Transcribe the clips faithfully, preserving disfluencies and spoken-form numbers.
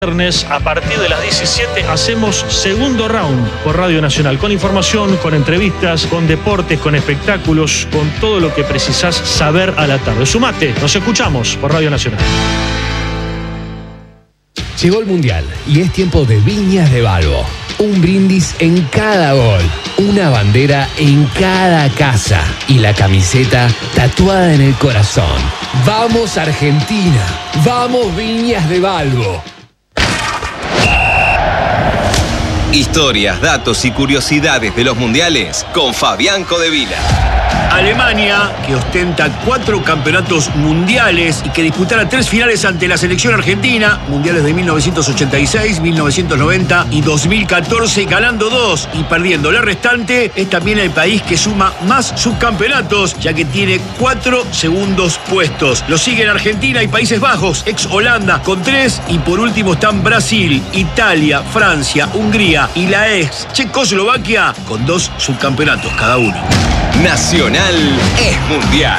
Viernes, a partir de las diecisiete, hacemos segundo round por Radio Nacional, con información, con entrevistas, con deportes, con espectáculos, con todo lo que precisás saber a la tarde. Sumate, nos escuchamos por Radio Nacional. Llegó el Mundial y es tiempo de Viñas de Balbo. Un brindis en cada gol, una bandera en cada casa y la camiseta tatuada en el corazón. ¡Vamos Argentina! ¡Vamos Viñas de Balbo! Historias, datos y curiosidades de los mundiales con Fabián Codevila. Alemania, que ostenta cuatro campeonatos mundiales y que disputara tres finales ante la selección argentina, mundiales de mil novecientos ochenta y seis, mil novecientos noventa y dos mil catorce, ganando dos y perdiendo la restante, es también el país que suma más subcampeonatos, ya que tiene cuatro segundos puestos. Lo siguen Argentina y Países Bajos, ex Holanda, con tres, y por último están Brasil, Italia, Francia, Hungría y la ex Checoslovaquia, con dos subcampeonatos cada uno. Nacional es mundial.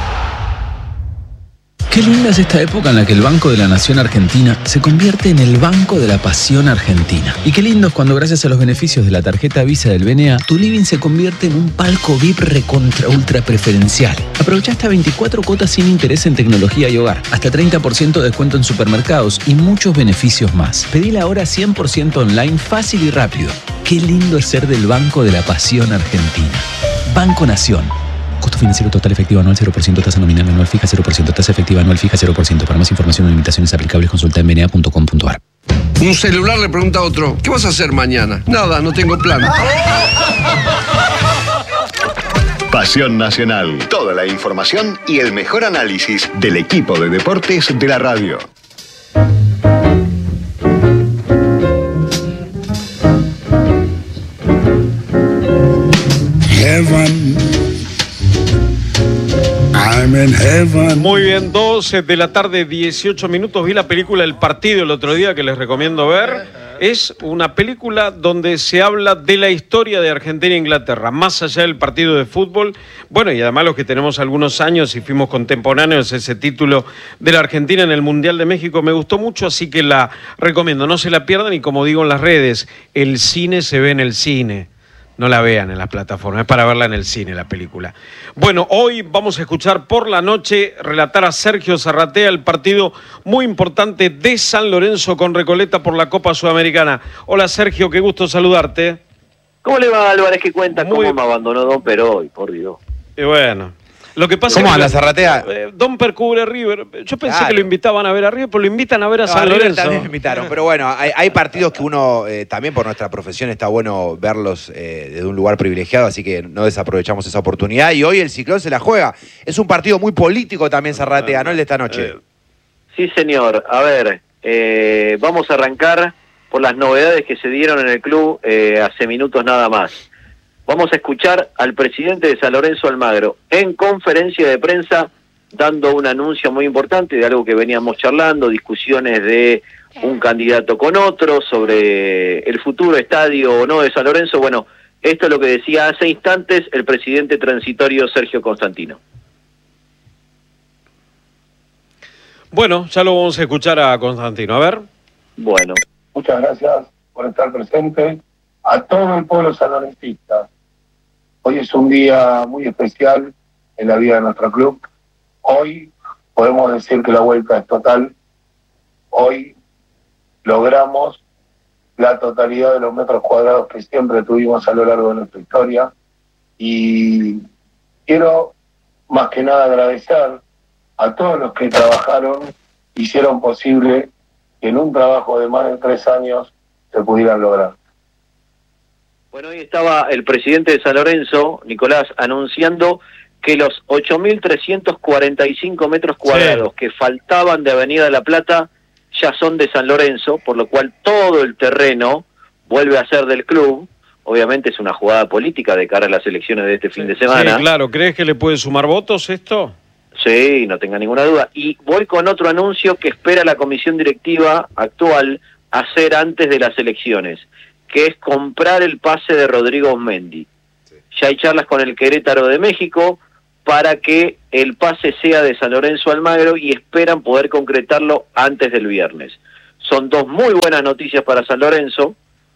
Qué linda es esta época en la que el Banco de la Nación Argentina se convierte en el Banco de la Pasión Argentina. Y qué lindo es cuando, gracias a los beneficios de la tarjeta Visa del B N A, tu living se convierte en un palco V I P recontra ultra preferencial. Aprovecha hasta veinticuatro cuotas sin interés en tecnología y hogar, hasta treinta por ciento de descuento en supermercados y muchos beneficios más. Pedila ahora cien por ciento online, fácil y rápido. Qué lindo es ser del Banco de la Pasión Argentina. Banco Nación. Costo financiero total efectivo anual cero por ciento, tasa nominal anual fija cero por ciento, tasa efectiva anual fija cero por ciento. Para más información o limitaciones aplicables, consulta en b n a punto com punto a r. Un celular le pregunta a otro: ¿qué vas a hacer mañana? Nada, no tengo plan. Pasión Nacional. Toda la información y el mejor análisis del equipo de deportes de la radio. Heaven. I'm in heaven. Muy bien, doce de la tarde, dieciocho minutos. Vi la película El Partido el otro día, que les recomiendo ver. Es una película donde se habla de la historia de Argentina e Inglaterra, más allá del partido de fútbol. Bueno, y además los que tenemos algunos años y fuimos contemporáneos, ese título de la Argentina en el Mundial de México me gustó mucho, así que la recomiendo. No se la pierdan y, como digo en las redes, el cine se ve en el cine. No la vean en las plataformas, es para verla en el cine la película. Bueno, hoy vamos a escuchar por la noche relatar a Sergio Zarratea el partido muy importante de San Lorenzo con Recoleta por la Copa Sudamericana. Hola Sergio, qué gusto saludarte. ¿Cómo le va, Álvarez? ¿Qué cuenta? Muy... ¿Cómo me abandonó Don Peroy? Por Dios. Y bueno... Lo que pasa ¿Cómo es anda, que Zarratea? Eh, Domper cubre River. Yo pensé Claro. que lo invitaban a ver a River, pero lo invitan a ver a No, San a River Lorenzo. también me invitaron, pero bueno, hay, hay partidos que uno, eh, también por nuestra profesión, está bueno verlos eh, desde un lugar privilegiado, así que no desaprovechamos esa oportunidad. Y hoy el Ciclón se la juega. Es un partido muy político también, Zarratea, ¿no? El de esta noche. Eh, sí, señor. A ver, eh, vamos a arrancar por las novedades que se dieron en el club eh, hace minutos nada más. Vamos a escuchar al presidente de San Lorenzo, Almagro, en conferencia de prensa, dando un anuncio muy importante de algo que veníamos charlando, discusiones de un candidato con otro, sobre el futuro estadio o no de San Lorenzo. Bueno, esto es lo que decía hace instantes el presidente transitorio Sergio Constantino. Bueno, ya lo vamos a escuchar a Constantino. A ver. Bueno. Muchas gracias por estar presente. A todo el pueblo sanlorencista. Hoy es un día muy especial en la vida de nuestro club. Hoy podemos decir que la vuelta es total. Hoy logramos la totalidad de los metros cuadrados que siempre tuvimos a lo largo de nuestra historia. Y quiero más que nada agradecer a todos los que trabajaron, hicieron posible que en un trabajo de más de tres años se pudieran lograr. Bueno, hoy estaba el presidente de San Lorenzo, Nicolás, anunciando que los ocho mil trescientos cuarenta y cinco metros cuadrados sí. que faltaban de Avenida La Plata ya son de San Lorenzo, por lo cual todo el terreno vuelve a ser del club. Obviamente es una jugada política de cara a las elecciones de este fin de semana. Sí, claro. ¿Crees que le puede sumar votos esto? Sí, no tenga ninguna duda. Y voy con otro anuncio que espera la comisión directiva actual hacer antes de las elecciones, que es comprar el pase de Rodrigo Mendy. Sí. Ya hay charlas con el Querétaro de México para que el pase sea de San Lorenzo a Almagro y esperan poder concretarlo antes del viernes. Son dos muy buenas noticias para San Lorenzo.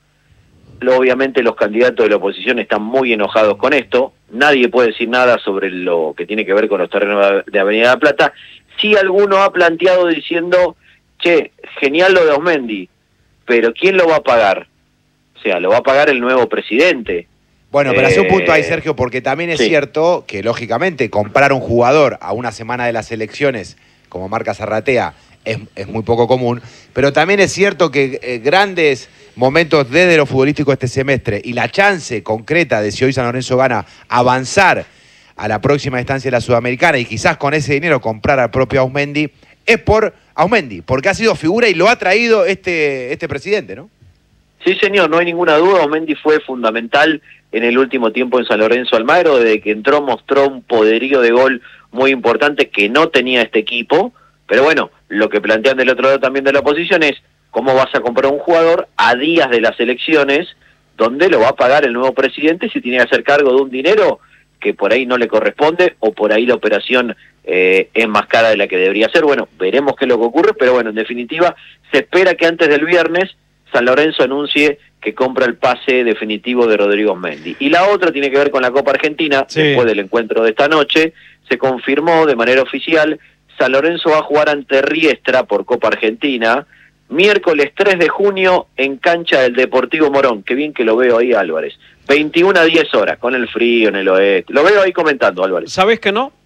Lo, obviamente los candidatos de la oposición están muy enojados con esto. Nadie puede decir nada sobre lo que tiene que ver con los terrenos de Avenida La Plata. Sí, alguno ha planteado diciendo, che, genial lo de Osmendi, pero ¿quién lo va a pagar? O sea, lo va a pagar el nuevo presidente. Bueno, pero eh, hace un punto ahí, Sergio, porque también es sí. cierto que, lógicamente, comprar un jugador a una semana de las elecciones, como marca Zarratea, es, es muy poco común, pero también es cierto que eh, grandes momentos desde lo futbolístico este semestre y la chance concreta de si hoy San Lorenzo gana avanzar a la próxima instancia de la Sudamericana y quizás con ese dinero comprar al propio Ausmendi, es por Ausmendi, porque ha sido figura y lo ha traído este, este presidente, ¿no? Sí, señor, no hay ninguna duda. Osmendi fue fundamental en el último tiempo en San Lorenzo Almagro. Desde que entró mostró un poderío de gol muy importante que no tenía este equipo. Pero bueno, lo que plantean del otro lado también de la oposición es cómo vas a comprar un jugador a días de las elecciones, donde lo va a pagar el nuevo presidente si tiene que hacer cargo de un dinero que por ahí no le corresponde o por ahí la operación eh, es más cara de la que debería ser. Bueno, veremos qué es lo que ocurre, pero bueno, en definitiva, se espera que antes del viernes San Lorenzo anuncie que compra el pase definitivo de Rodrigo Osmendi. Y la otra tiene que ver con la Copa Argentina. Sí. Después del encuentro de esta noche, se confirmó de manera oficial, San Lorenzo va a jugar ante Riestra por Copa Argentina, miércoles tres de junio en cancha del Deportivo Morón. Qué bien que lo veo ahí, Álvarez. veintiuna a diez horas, con el frío en el oeste. Lo veo ahí comentando, Álvarez. ¿Sabés que no?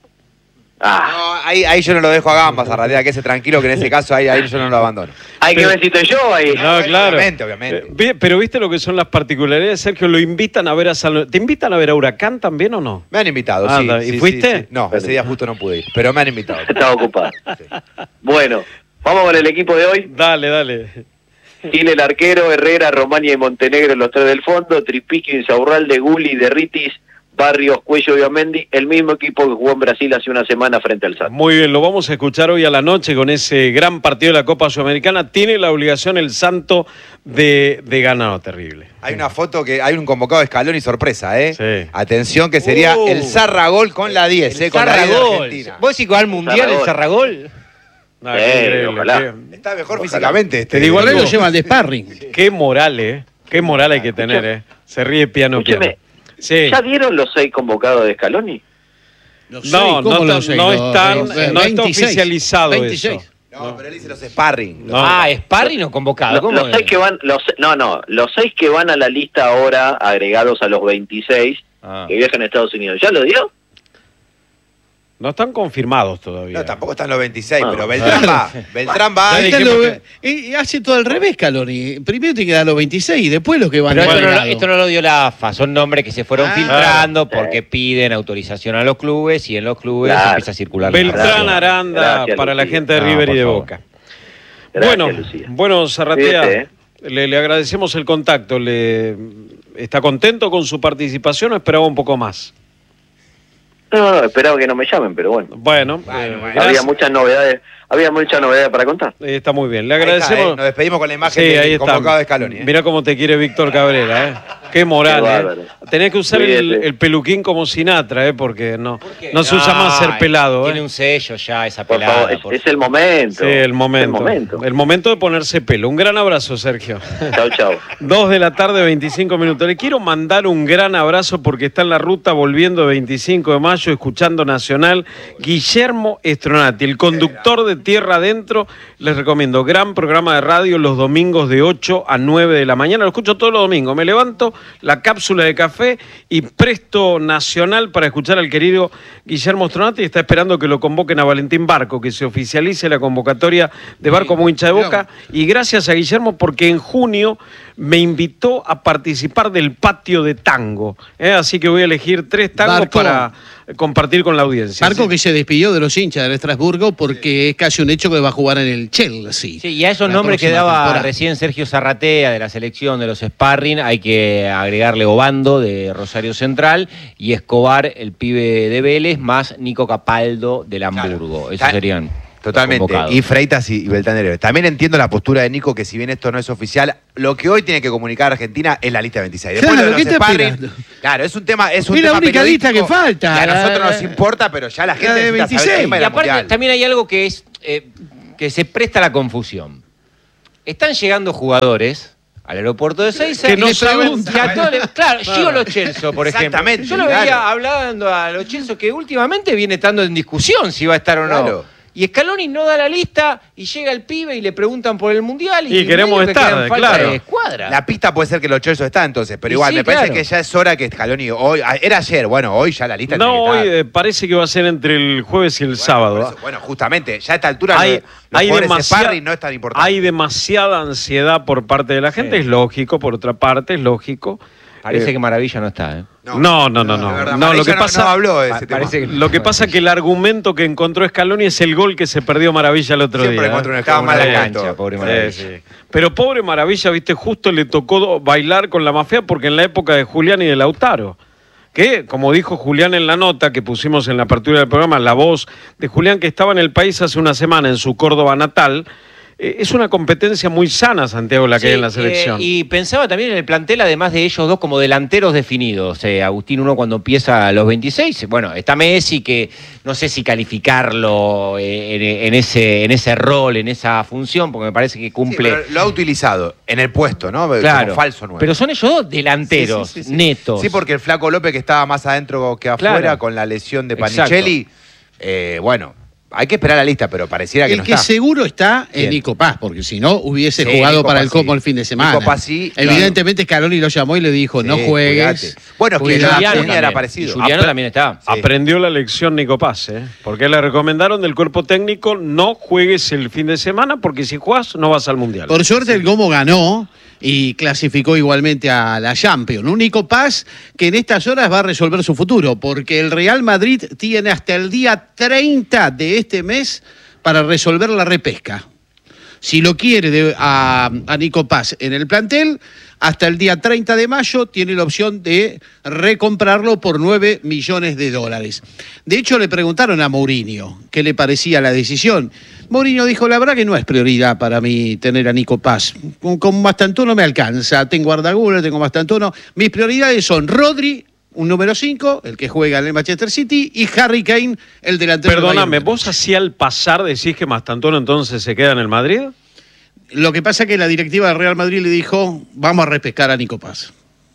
Ah. No, ahí, ahí yo no lo dejo a gambas, Zarratea, que ese tranquilo, que en ese caso ahí, ahí yo no lo abandono. Hay que ver si estoy yo ahí. No, claro. Obviamente, obviamente. Eh, pero viste lo que son las particularidades, Sergio, lo invitan a ver a San Lorenzo. ¿Te invitan a ver a Huracán también o no? Me han invitado, ah, sí. ¿Y sí, fuiste? Sí, sí. No, ese día justo no pude ir, pero me han invitado. Estaba ocupado. Sí. Bueno, vamos con el equipo de hoy. Dale, dale. Tiene el arquero, Herrera, Romania y Montenegro, los tres del fondo, Tripiqui, Insaurralde, Gulli, Derritis, Barrios, Cuello y Osmendi, el mismo equipo que jugó en Brasil hace una semana frente al Santos. Muy bien, lo vamos a escuchar hoy a la noche con ese gran partido de la Copa Sudamericana. Tiene la obligación el Santo de, de ganar, terrible. Hay una foto que hay un convocado de Scaloni sorpresa, ¿eh? Sí. Atención, que sería uh, el Zarragol con la diez, ¿eh? Con la diez de Argentina. ¿Vos decís que va al Mundial el Zarragol? No, eh, ojalá. Qué, Está mejor ojalá. Físicamente. Este. Te digo algo, lo llevan de sparring. Qué moral, ¿eh? Qué moral hay que tener, ¿eh? Se ríe piano, piano. Sí. ¿Ya dieron los seis convocados de Scaloni? No, no, no, no, seis, no están, no, no está oficializado veintiséis. Eso. No, no, pero él dice los sparring. Los ah, sparring o convocados. Los, los seis que van, los, no, no, los seis que van a la lista ahora, agregados a los veintiséis, ah. que viajan a Estados Unidos, ¿ya lo dio? No están confirmados todavía. No, tampoco están los veintiséis, no. Pero Beltrán va. Beltrán va. Lo, y hace todo al revés, Scaloni. Primero tiene que dar los veintiséis y después los que van. Pero esto no, esto no lo dio la A F A, son nombres que se fueron ah, filtrando claro. porque piden autorización a los clubes y en los clubes claro. empieza a circular. Beltrán Aranda Gracias, para Lucía. La gente de River no, y de favor. Boca. Gracias, bueno, Lucía. bueno, Zarratea, Fíjate, ¿eh? le, le agradecemos el contacto. Le, ¿Está contento con su participación o esperaba un poco más? No, no, esperaba que no me llamen, pero bueno. Bueno, bueno, bueno. Había muchas novedades, había muchas novedades para contar. Está muy bien, le agradecemos. Está, ¿eh? Nos despedimos con la imagen sí, del convocado de Scaloni. ¿eh? Mirá cómo te quiere Víctor Cabrera, ¿eh? Qué moral, Qué ¿eh? Tenés que usar el, el peluquín como Sinatra, ¿eh? Porque no, ¿Por no se usa más ser pelado, Tiene ¿eh? un sello ya esa por pelada. Favor, es, por... es el momento. Sí, el momento. el momento. El momento de ponerse pelo. Un gran abrazo, Sergio. Chau, chau. Dos de la tarde, veinticinco minutos. Le quiero mandar un gran abrazo porque está en la ruta volviendo veinticinco de mayo, escuchando Nacional, Guillermo Estronati, el conductor de Tierra Adentro. Les recomiendo, gran programa de radio los domingos de ocho a nueve de la mañana. Lo escucho todos los domingos. Me levanto, la cápsula de café y presto Nacional para escuchar al querido Guillermo Estronati. Está esperando que lo convoquen a Valentín Barco, que se oficialice la convocatoria de Barco como hincha de Boca. Y gracias a Guillermo porque en junio me invitó a participar del patio de tango. ¿eh? Así que voy a elegir tres tangos Barco. Para compartir con la audiencia. Barco ¿sí? que se despidió de los hinchas del Estrasburgo porque sí. es casi un hecho que va a jugar en el Chelsea. Sí, y a esos nombres que daba temporada. Recién Sergio Zarratea de la selección de los sparring, hay que agregarle Obando de Rosario Central y Escobar, el pibe de Vélez, más Nico Capaldo del Hamburgo. Claro. Esos serían... Totalmente, y Freitas y, y Beltrán de Heredia. También entiendo la postura de Nico, que si bien esto no es oficial, lo que hoy tiene que comunicar Argentina es la lista veintiséis. Después claro, lo de los sparring, claro, es un tema es un es tema la única lista que falta. Que a nosotros nos importa, pero ya la gente la de veintiséis. Y aparte mundial. También hay algo que es eh, que se presta a la confusión. están llegando jugadores al aeropuerto de Ezeiza que no y saben. que a todos le- claro, Gio Lo Celso, por ejemplo. Exactamente, Yo lo claro. veía hablando a Lo Celso que últimamente viene estando en discusión si va a estar o no. Claro. Y Scaloni no da la lista y llega el pibe y le preguntan por el Mundial y, Y queremos medio que estar, quedan falta claro. de escuadra. La pista puede ser que Lo Celso está entonces, pero Y igual sí, me parece claro. que ya es hora que Scaloni hoy, era ayer, bueno, hoy ya la lista No, tiene que hoy estar. eh, parece que va a ser entre el jueves y el Por sábado. eso, bueno, justamente, ya a esta altura Hay, los, los hay, jugadores de demasiada, sparring no es tan importante. hay demasiada ansiedad por parte de la gente, Sí. es lógico, por otra parte, es lógico. Parece Eh, que Maravilla no está, ¿eh? No, no, no, no. de no, verdad, No, lo que Maravilla no- pasa, no habló de ese Pa- tema. parece que- lo que pasa es que el argumento que encontró Scaloni es el gol que se perdió Maravilla el otro Siempre día. encuentro ¿eh? un Estaba mal la argumento. cancha, pobre Sí, Maravilla. sí. Pero pobre Maravilla, viste, justo le tocó bailar con la mafia porque en la época de Julián y de Lautaro. Que, como dijo Julián en la nota que pusimos en la apertura del programa, la voz de Julián, que estaba en el país hace una semana en su Córdoba natal, eh, es una competencia muy sana, Santiago, la que hay Sí, en la selección. eh, y pensaba también en el plantel, además de ellos dos, como delanteros definidos. Eh, Agustín, uno cuando empieza a los veintiséis, bueno, está Messi, que no sé si calificarlo eh, en, en ese, en ese rol, en esa función, porque me parece que Sí, cumple. pero lo ha utilizado en el puesto, ¿no? Claro, Como falso nuevo. pero son ellos dos delanteros, Sí, sí, sí, sí. netos. Sí, porque el Flaco López, que estaba más adentro que afuera Claro. con la lesión de Exacto. Panicelli, eh, bueno, hay que esperar la lista, pero pareciera que El no que está. seguro está es Bien. Nico Paz, porque si no hubiese Sí, jugado Nico para Paz, el Copa sí. el fin de semana. Nico Paz, sí, claro. Evidentemente Scaloni lo llamó y le dijo, no Sí, juegues. cuídate. Bueno, es que cuídate. Juliano también. era parecido. Y Juliano Apre- también está. Sí. Aprendió la lección Nico Paz, ¿eh? Porque le recomendaron del cuerpo técnico no juegues el fin de semana porque si jugás no vas al Mundial. Por suerte el Gomo ganó y clasificó igualmente a la Champions. Un Nico Paz que en estas horas va a resolver su futuro, porque el Real Madrid tiene hasta el día treinta de este mes para resolver la repesca. Si lo quiere de- a, a Nico Paz en el plantel, hasta el día treinta de mayo tiene la opción de recomprarlo por nueve millones de dólares. De hecho, le preguntaron a Mourinho qué le parecía la decisión. Mourinho dijo, la verdad que no es prioridad para mí tener a Nico Paz. Con, con Mastantuono me alcanza. Tengo a Arda Güler, tengo Mastantuono. Mis prioridades son Rodri, un número cinco, el que juega en el Manchester City, y Harry Kane, el delantero del Perdóname, Bayern ¿vos así al pasar decís que Mastantuono entonces se queda en el Madrid? Lo que pasa es que la directiva del Real Madrid le dijo, vamos a repescar a Nico Paz.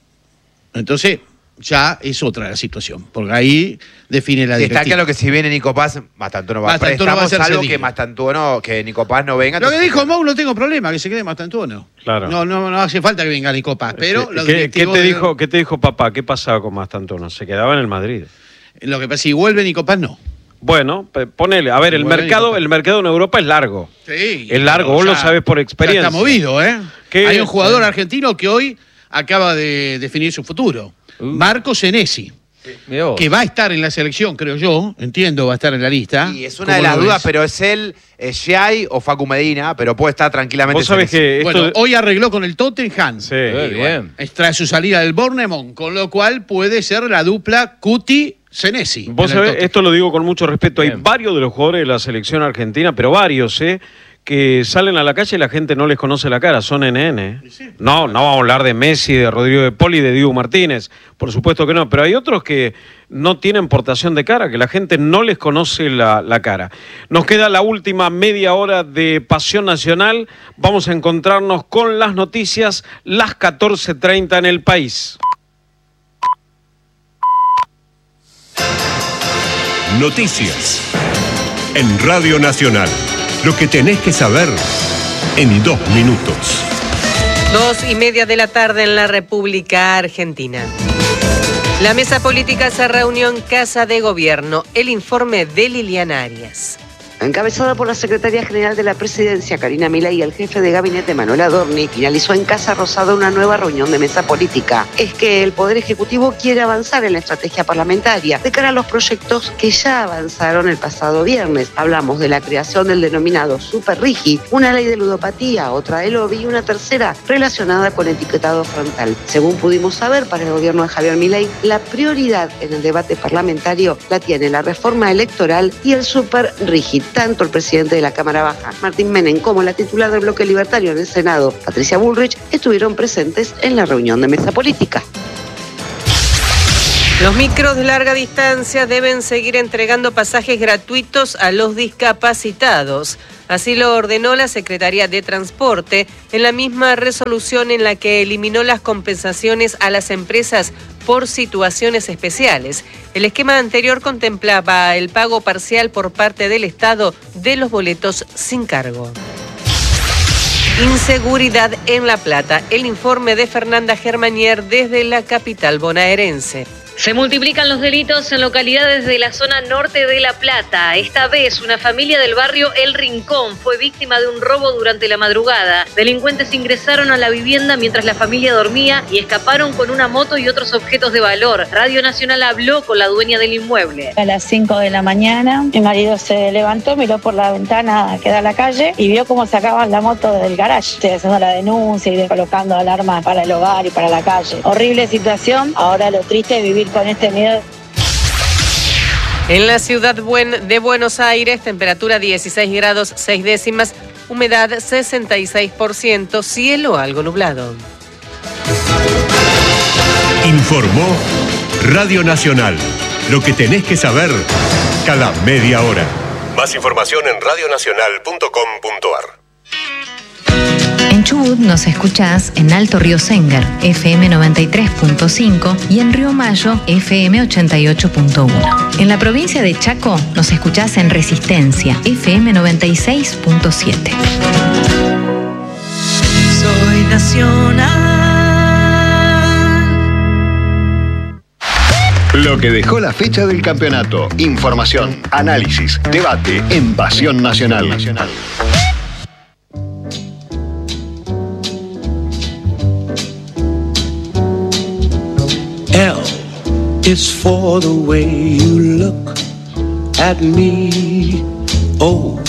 Entonces, ya es otra la situación, porque ahí define la Sí, está directiva. claro que si viene Nico Paz, Mastantuono va a Mastantuono va a préstamo, ser salvo cedido. que Mastantuono, que Nico Paz no venga. Lo que entonces- dijo Mou, no tengo problema, que se quede Mastantuono. Claro. No, no, no hace falta que venga Nico Paz, pero ¿Qué, los qué- qué directivos te de- dijo, ¿Qué te dijo papá? ¿Qué pasaba con Mastantuono? Se quedaba en el Madrid. Lo que pasa es que si vuelve Nico Paz, no. Bueno, pe- ponele. A ver, el Bueno, mercado, Nico. el mercado en Europa es largo. Sí. Es largo, pero vos lo ya- sabés por experiencia. Ya está movido, ¿eh? ¿Qué? Hay un jugador Sí. argentino que hoy acaba de definir su futuro. Marco Senesi, Mirá vos. que va a estar en la selección, creo yo. Entiendo, va a estar en la lista. Y es una ¿Cómo de las lo dudas, ves? pero es él, es Giai o Facu Medina, pero puede estar tranquilamente. Vos sabés Senesi. que esto... Bueno, hoy arregló con el Tottenham. Sí. Eh, bien. Tras su salida del Bournemouth, con lo cual puede ser la dupla Cuti-Senesi. Vos en el sabés, Tottenham. esto lo digo con mucho respeto, hay Bien. varios de los jugadores de la selección argentina, pero varios, ¿eh? que salen a la calle y la gente no les conoce la cara, son N N. ¿eh? No, no vamos a hablar de Messi, de Rodrigo de Poli, de Diego Martínez, por supuesto que no, pero hay otros que no tienen portación de cara, que la gente no les conoce la, la cara. Nos queda la última media hora de Pasión Nacional, vamos a encontrarnos con las noticias, las catorce treinta en el país. Noticias en Radio Nacional. Lo que tenés que saber en dos minutos. Dos y media de la tarde en la República Argentina. La mesa política se reunió en Casa de Gobierno. El informe de Liliana Arias. Encabezada por la Secretaría General de la Presidencia, Karina Milei, y el jefe de gabinete, Manuel Adorni, finalizó en Casa Rosada una nueva reunión de mesa política. Es que el Poder Ejecutivo quiere avanzar en la estrategia parlamentaria de cara a los proyectos que ya avanzaron el pasado viernes. Hablamos de la creación del denominado Super Rigi, una ley de ludopatía, otra de lobby y una tercera relacionada con etiquetado frontal. Según pudimos saber, para el gobierno de Javier Milei, la prioridad en el debate parlamentario la tiene la reforma electoral y el Super Rigi. Tanto el presidente de la Cámara Baja, Martín Menem, como la titular del bloque libertario en el Senado, Patricia Bullrich, estuvieron presentes en la reunión de mesa política. Los micros de larga distancia deben seguir entregando pasajes gratuitos a los discapacitados. Así lo ordenó la Secretaría de Transporte en la misma resolución en la que eliminó las compensaciones a las empresas por situaciones especiales. El esquema anterior contemplaba el pago parcial por parte del Estado de los boletos sin cargo. Inseguridad en La Plata. El informe de Fernanda Germanier desde la capital bonaerense. Se multiplican los delitos en localidades de la zona norte de La Plata. Esta vez, una familia del barrio El Rincón fue víctima de un robo durante la madrugada. Delincuentes ingresaron a la vivienda mientras la familia dormía y escaparon con una moto y otros objetos de valor. Radio Nacional habló con la dueña del inmueble. A las cinco de la mañana, mi marido se levantó, miró por la ventana que da a la calle y vio cómo sacaban la moto del garage. Estoy haciendo la denuncia y colocando alarmas para el hogar y para la calle. Horrible situación. Ahora lo triste es vivir con este miedo. En la ciudad de Buenos Aires, temperatura dieciséis grados seis décimas, humedad sesenta y seis por ciento, cielo algo nublado. Informó Radio Nacional. Lo que tenés que saber cada media hora. Más información en radionacional punto com punto ar. En Chubut nos escuchás en Alto Río Sengar, F M noventa y tres punto cinco y en Río Mayo, F M ochenta y ocho punto uno. En la provincia de Chaco nos escuchás en Resistencia, F M noventa y seis punto siete. Soy nacional. Lo que dejó la fecha del campeonato. Información, análisis, debate en Pasión Nacional. L is for the way you look at me. O